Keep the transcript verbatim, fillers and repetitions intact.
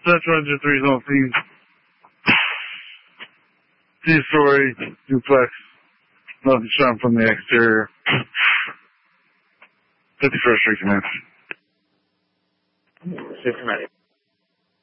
Central Engine three Zone Scene. Two-story duplex. Nothing shown from the exterior. fifty-first Street Command. Systematic.